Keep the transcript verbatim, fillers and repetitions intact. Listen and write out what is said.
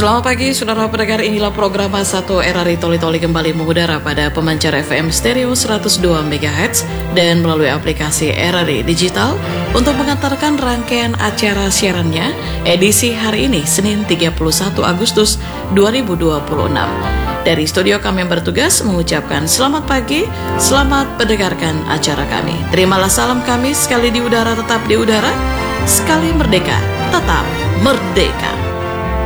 Selamat pagi, saudara pendengar. Inilah program satu R R I Toli Toli kembali mengudara pada pemancar F M stereo seratus dua megahertz dan melalui aplikasi R R I Digital untuk mengantarkan rangkaian acara siarannya edisi hari ini, Senin tiga puluh satu Agustus dua ribu dua puluh enam. Dari studio kami yang bertugas mengucapkan selamat pagi, selamat mendengarkan acara kami. Terimalah salam kami, sekali di udara tetap di udara, sekali merdeka tetap merdeka.